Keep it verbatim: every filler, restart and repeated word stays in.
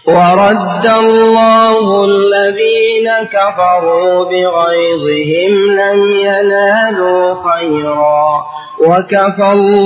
ورد الله الذين كفروا بغيظهم لم ينالوا خيرا وكفى الله